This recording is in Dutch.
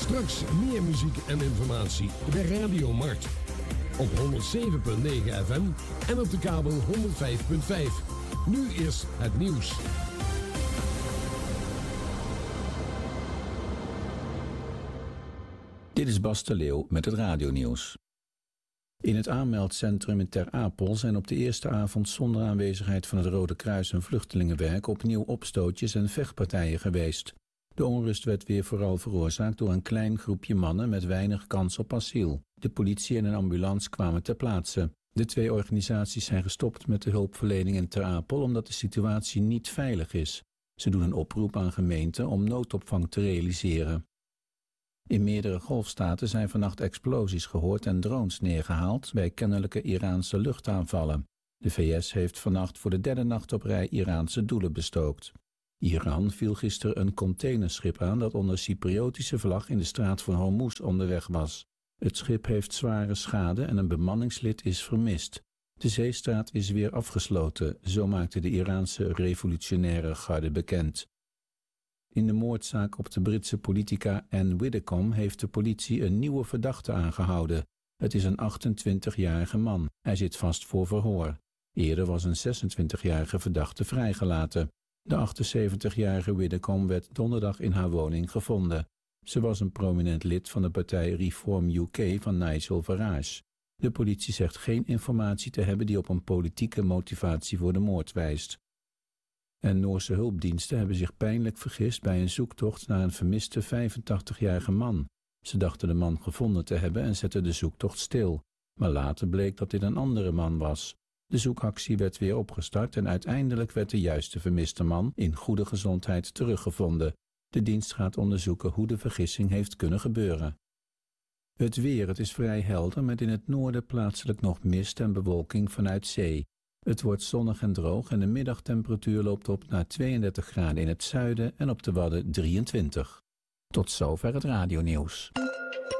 Straks meer muziek en informatie bij Radio Mart. Op 107.9 FM en op de kabel 105.5. Nu is het nieuws. Dit is Bas de Leeuw met het radionieuws. In het aanmeldcentrum in Ter Apel zijn op de eerste avond zonder aanwezigheid van het Rode Kruis en Vluchtelingenwerk opnieuw opstootjes en vechtpartijen geweest. De onrust werd weer vooral veroorzaakt door een klein groepje mannen met weinig kans op asiel. De politie en een ambulance kwamen ter plaatse. De twee organisaties zijn gestopt met de hulpverlening in Ter Apel omdat de situatie niet veilig is. Ze doen een oproep aan gemeenten om noodopvang te realiseren. In meerdere golfstaten zijn vannacht explosies gehoord en drones neergehaald bij kennelijke Iraanse luchtaanvallen. De VS heeft vannacht voor de derde nacht op rij Iraanse doelen bestookt. Iran viel gisteren een containerschip aan dat onder Cypriotische vlag in de straat van Hormuz onderweg was. Het schip heeft zware schade en een bemanningslid is vermist. De zeestraat is weer afgesloten, zo maakte de Iraanse revolutionaire garde bekend. In de moordzaak op de Britse politica Anne Widdecombe heeft de politie een nieuwe verdachte aangehouden. Het is een 28-jarige man. Hij zit vast voor verhoor. Eerder was een 26-jarige verdachte vrijgelaten. De 78-jarige Widdecombe werd donderdag in haar woning gevonden. Ze was een prominent lid van de partij Reform UK van Nigel Farage. De politie zegt geen informatie te hebben die op een politieke motivatie voor de moord wijst. En Noorse hulpdiensten hebben zich pijnlijk vergist bij een zoektocht naar een vermiste 85-jarige man. Ze dachten de man gevonden te hebben en zetten de zoektocht stil. Maar later bleek dat dit een andere man was. De zoekactie werd weer opgestart en uiteindelijk werd de juiste vermiste man in goede gezondheid teruggevonden. De dienst gaat onderzoeken hoe de vergissing heeft kunnen gebeuren. Het weer, het is vrij helder met in het noorden plaatselijk nog mist en bewolking vanuit zee. Het wordt zonnig en droog en de middagtemperatuur loopt op naar 32 graden in het zuiden en op de Wadden 23. Tot zover het radionieuws.